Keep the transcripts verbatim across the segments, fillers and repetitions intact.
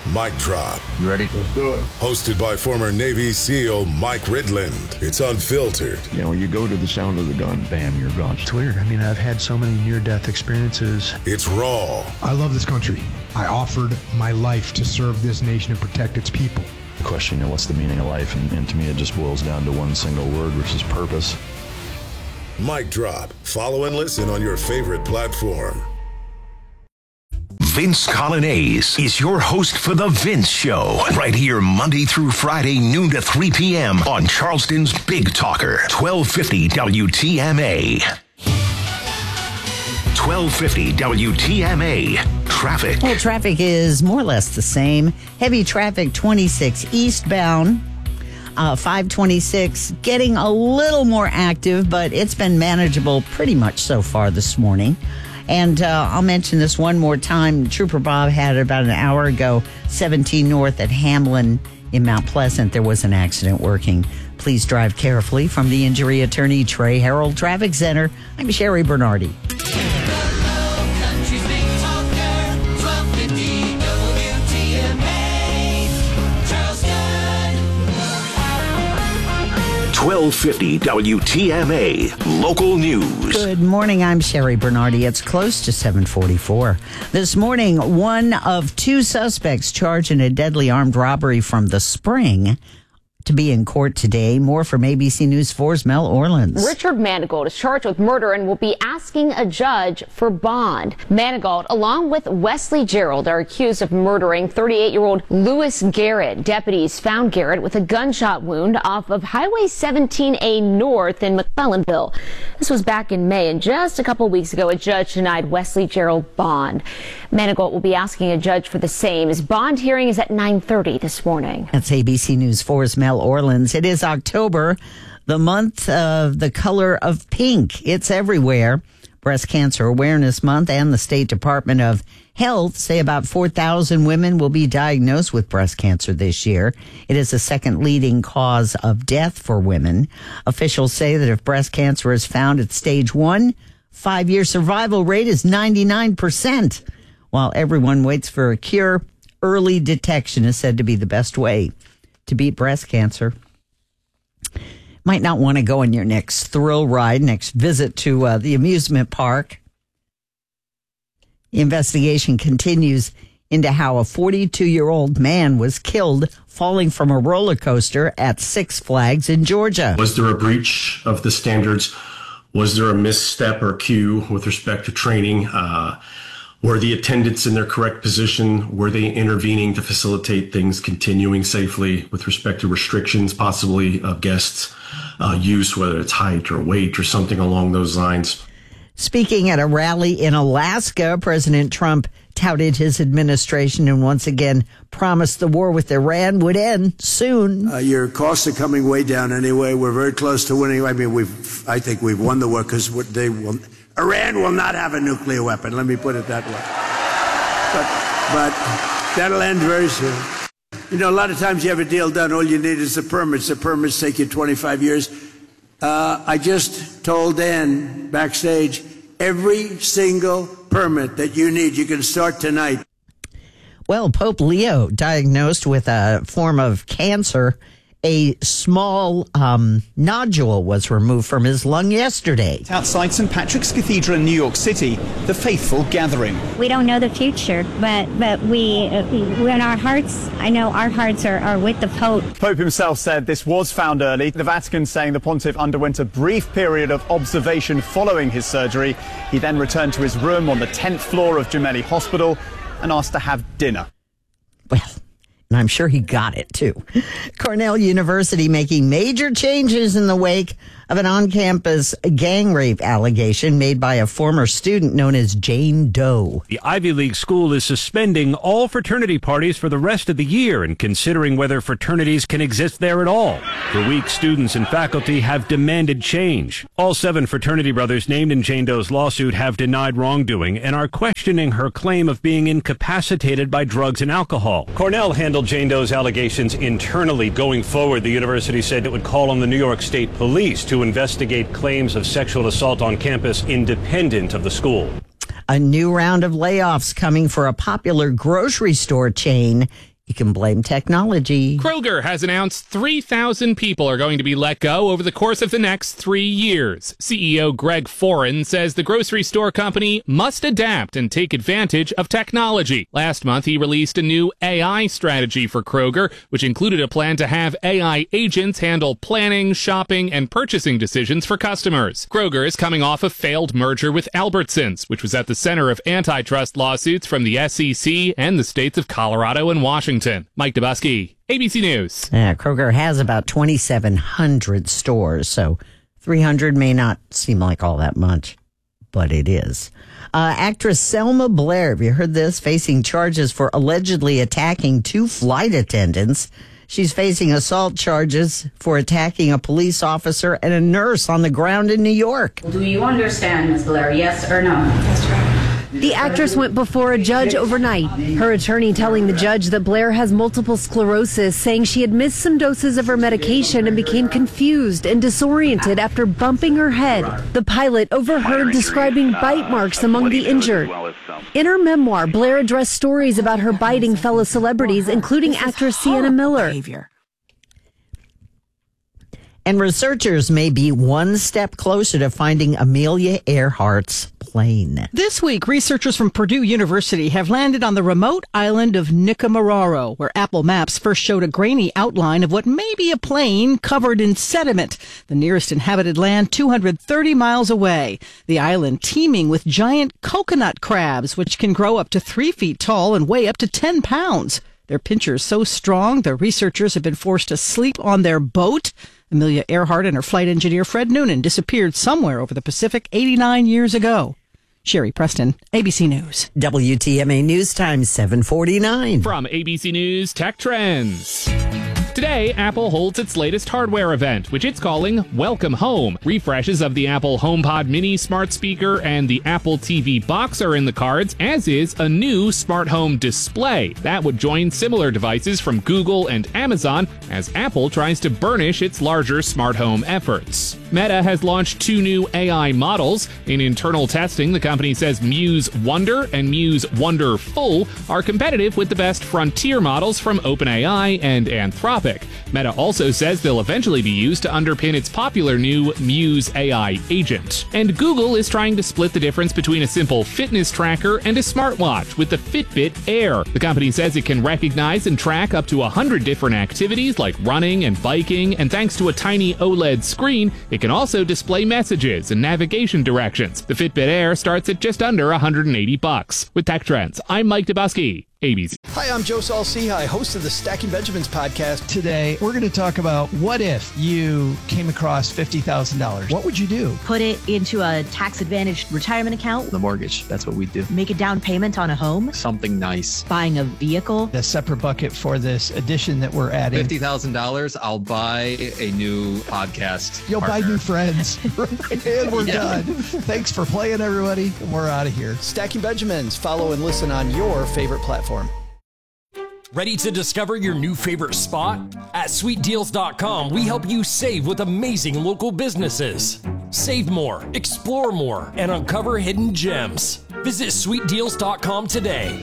Mic Drop. You ready? Let's do it. Hosted by former Navy SEAL Mike Ridland. It's unfiltered. You know, you go to the sound of the gun, bam, you're gone. It's weird. I mean, I've had so many near-death experiences. It's raw. I love this country. I offered my life to serve this nation and protect its people. The question, you know, what's the meaning of life? And, and to me, it just boils down to one single word, which is purpose. Mic Drop. Follow and listen on your favorite platform. Vince Colonnese is your host for The Vince Show, right here Monday through Friday, noon to three p.m. on Charleston's Big Talker, twelve fifty W T M A. twelve fifty W T M A. Traffic. Well, traffic is more or less the same. Heavy traffic twenty-six eastbound. Uh, five twenty-six getting a little more active, but it's been manageable pretty much so far this morning. And uh, I'll mention this one more time. Trooper Bob had it about an hour ago, seventeen North at Hamlin in Mount Pleasant. There was an accident working. Please drive carefully. From the injury attorney, Trey Harold Traffic Center, I'm Sherry Bernardi. twelve fifty W T M A. Local news. Good morning. I'm Sherry Bernardi. It's close to seven forty-four. This morning, one of two suspects charged in a deadly armed robbery from the Spring to be in court today. More from A B C News four's Mel Orleans. Richard Manigault is charged with murder and will be asking a judge for bond. Manigault, along with Wesley Gerald, are accused of murdering thirty-eight-year-old Lewis Garrett. Deputies found Garrett with a gunshot wound off of Highway seventeen A North in McClellanville. This was back in May, and just a couple weeks ago, a judge denied Wesley Gerald bond. Manigault will be asking a judge for the same. His bond hearing is at nine thirty this morning. That's A B C News four's Mel Orleans. It is October, the month of the color of pink. It's everywhere. Breast Cancer Awareness Month and the State Department of Health say about four thousand women will be diagnosed with breast cancer this year. It is the second leading cause of death for women. Officials say that if breast cancer is found at stage one, five-year survival rate is ninety-nine percent. While everyone waits for a cure, early detection is said to be the best way to beat breast cancer. Might not want to go on your next thrill ride, next visit to uh, the amusement park. The investigation continues into how a forty-two-year-old man was killed falling from a roller coaster at Six Flags in Georgia. Was there a breach of the standards? Was there a misstep or cue with respect to training? Uh, Were the attendants in their correct position? Were they intervening to facilitate things continuing safely with respect to restrictions, possibly of guests' uh, use, whether it's height or weight or something along those lines? Speaking at a rally in Alaska, President Trump touted his administration and once again promised the war with Iran would end soon. Uh, your costs are coming way down anyway. We're very close to winning. I mean, we've. I think we've won the war because they will. Iran will not have a nuclear weapon. Let me put it that way. But, but that'll end very soon. You know, a lot of times you have a deal done, all you need is the permits. The permits take you twenty-five years. Uh, I just told Dan backstage, every single permit that you need, you can start tonight. Well, Pope Leo diagnosed with a form of cancer. A small um, nodule was removed from his lung yesterday. Outside Saint Patrick's Cathedral in New York City, the faithful gathering. We don't know the future, but but we, uh, when our hearts, I know our hearts are, are with the Pope. Pope himself said this was found early. The Vatican saying the pontiff underwent a brief period of observation following his surgery. He then returned to his room on the tenth floor of Gemelli Hospital and asked to have dinner. Well, and I'm sure he got it, too. Cornell University making major changes in the wake of an on-campus gang rape allegation made by a former student known as Jane Doe. The Ivy League school is suspending all fraternity parties for the rest of the year and considering whether fraternities can exist there at all. For weeks, students and faculty have demanded change. All seven fraternity brothers named in Jane Doe's lawsuit have denied wrongdoing and are questioning her claim of being incapacitated by drugs and alcohol. Cornell handled Jane Doe's allegations internally. Going forward, the university said it would call on the New York State Police to investigate claims of sexual assault on campus independent of the school. A new round of layoffs coming for a popular grocery store chain you can blame technology. Kroger has announced three thousand people are going to be let go over the course of the next three years. C E O Greg Foran says the grocery store company must adapt and take advantage of technology. Last month, he released a new A I strategy for Kroger, which included a plan to have A I agents handle planning, shopping, and purchasing decisions for customers. Kroger is coming off a failed merger with Albertsons, which was at the center of antitrust lawsuits from the S E C and the states of Colorado and Washington. Mike Dubusky, A B C News. Yeah, Kroger has about twenty-seven hundred stores, so three hundred may not seem like all that much, but it is. Uh, actress Selma Blair, have you heard this? Facing charges for allegedly attacking two flight attendants. She's facing assault charges for attacking a police officer and a nurse on the ground in New York. Do you understand, Miz Blair, yes or no? That's right. The actress went before a judge overnight. Her attorney telling the judge that Blair has multiple sclerosis, saying she had missed some doses of her medication and became confused and disoriented after bumping her head. The pilot overheard describing bite marks among the injured. In her memoir, Blair addressed stories about her biting fellow celebrities, including actress Sienna Miller. And researchers may be one step closer to finding Amelia Earhart's plane. This week, researchers from Purdue University have landed on the remote island of Nikumaroro, where Apple Maps first showed a grainy outline of what may be a plane covered in sediment, the nearest inhabited land two hundred thirty miles away. The island teeming with giant coconut crabs, which can grow up to three feet tall and weigh up to ten pounds. Their pinchers so strong, the researchers have been forced to sleep on their boat. Amelia Earhart and her flight engineer Fred Noonan disappeared somewhere over the Pacific eighty-nine years ago. Sherry Preston, A B C News. W T M A News Time, seven forty-nine. From A B C News Tech Trends. Today, Apple holds its latest hardware event, which it's calling Welcome Home. Refreshes of the Apple HomePod Mini smart speaker and the Apple T V box are in the cards, as is a new smart home display. That would join similar devices from Google and Amazon as Apple tries to burnish its larger smart home efforts. Meta has launched two new A I models. In internal testing, the company says Muse Wonder and Muse Wonder Full are competitive with the best frontier models from OpenAI and Anthropic. Meta also says they'll eventually be used to underpin its popular new Muse A I agent. And Google is trying to split the difference between a simple fitness tracker and a smartwatch with the Fitbit Air. The company says it can recognize and track up to one hundred different activities like running and biking, and thanks to a tiny OLED screen, it can also display messages and navigation directions. The Fitbit Air starts at just under one hundred eighty bucks. With Tech Trends, I'm Mike Dubusky, A B C. Hi, I'm Joe Saul-Sehy, host of the Stacking Benjamins podcast. Today, we're going to talk about what if you came across fifty thousand dollars? What would you do? Put it into a tax-advantaged retirement account. The mortgage, that's what we do. Make a down payment on a home. Something nice. Buying a vehicle. A separate bucket for this addition that we're adding. fifty thousand dollars, I'll buy a new podcast You'll partner. buy new friends. And we're Yeah. done. Thanks for playing, everybody. We're out of here. Stacking Benjamins. Follow and listen on your favorite platform. Ready to discover your new favorite spot? At sweet deals dot com, we help you save with amazing local businesses. Save more, explore more, and uncover hidden gems. Visit sweet deals dot com today.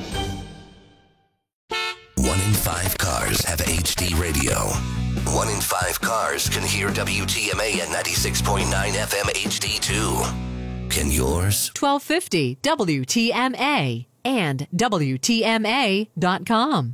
One in five cars have H D radio. One in five cars can hear W T M A at ninety-six point nine F M H D too. Can yours? twelve fifty W T M A and W T M A dot com.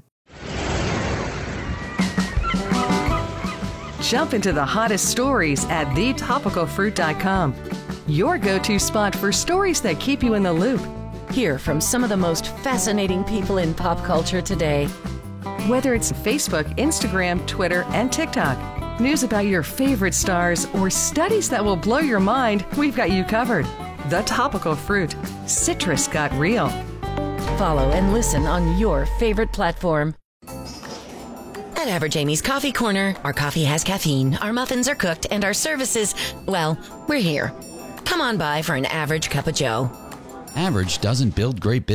Jump into the hottest stories at the topical fruit dot com. Your go-to spot for stories that keep you in the loop. Hear from some of the most fascinating people in pop culture today. Whether it's Facebook, Instagram, Twitter, and TikTok, news about your favorite stars, or studies that will blow your mind, we've got you covered. The Topical Fruit. Citrus got real. Follow and listen on your favorite platform. At Average Amy's Coffee Corner, our coffee has caffeine, our muffins are cooked, and our services, well, we're here. Come on by for an average cup of joe. Average doesn't build great business.